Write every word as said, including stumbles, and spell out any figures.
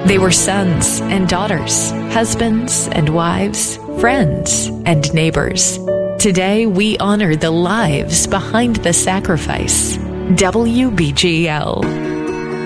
They were sons and daughters, husbands and wives, friends and neighbors. Today, we honor the lives behind the sacrifice. W B G L.